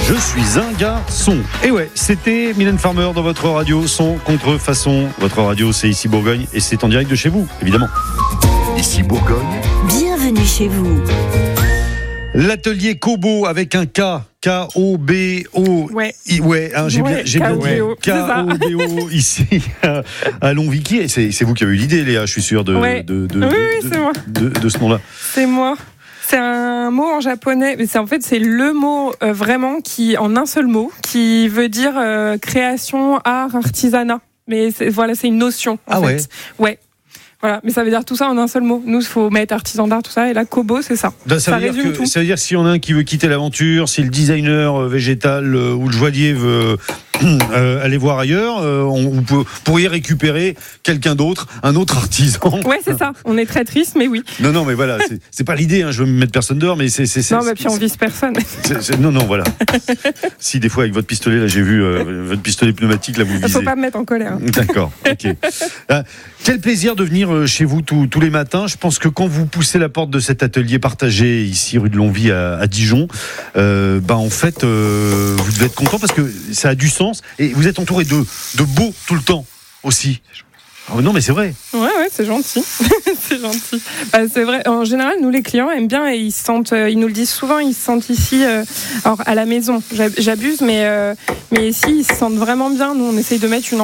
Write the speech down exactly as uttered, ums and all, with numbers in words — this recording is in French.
Je suis un garçon. Et ouais, c'était Mylène Farmer dans votre radio, son contre façon. Votre radio, c'est Ici Bourgogne et c'est en direct de chez vous, évidemment. Ici Bourgogne. Bienvenue chez vous. L'atelier Kobo avec un K, K O B O. Ouais. I, ouais, hein, j'ai Ouais, bien, j'ai bien dit K O B O ici à, à Longvicky. Et c'est, c'est vous qui avez eu l'idée, Léa, je suis sûr de, Ouais. de, de, Oui, de, oui, de, c'est moi. de, de ce nom-là. C'est moi. C'est un mot en japonais, mais c'est en fait c'est le mot euh, vraiment qui en un seul mot qui veut dire euh, création, art, artisanat. Mais c'est, voilà, c'est une notion. En Ah fait. ouais. Ouais. Voilà, mais ça veut dire tout ça en un seul mot. Nous, il faut mettre artisan d'art, tout ça, et là, Kobo, c'est ça. Ben, ça, ça veut dire résume que, tout. ça veut dire que s'il y en a un qui veut quitter l'aventure, si le designer euh, végétal euh, ou le joaillier veut euh, aller voir ailleurs, euh, on, vous peut, pourriez récupérer quelqu'un d'autre, un autre artisan. Ouais, c'est ça. On est très triste, mais oui. Non, non, mais voilà, c'est, c'est pas l'idée, hein, je veux me mettre personne dehors, mais c'est... c'est, c'est Non, mais c'est, puis on vise personne. c'est, c'est, non, non, voilà. Si, des fois, avec votre pistolet, là, j'ai vu euh, votre pistolet pneumatique, là, vous Il visez. faut pas me mettre en colère. D'accord, ok. Euh, quel plaisir de venir chez vous tous, tous les matins. Je pense que quand vous poussez la porte de cet atelier partagé ici rue de Longwy à, à Dijon, euh, bah en fait, euh, vous devez être content parce que ça a du sens et vous êtes entouré de, de beaux tout le temps aussi. Oh non, mais c'est vrai. Ouais, ouais, c'est gentil. C'est gentil. Bah, c'est vrai. En général, nous, les clients aiment bien et ils se sentent, euh, ils nous le disent souvent, ils se sentent ici, euh, alors à la maison. J'abuse, mais, euh, mais ici, ils se sentent vraiment bien. Nous, on essaye de mettre une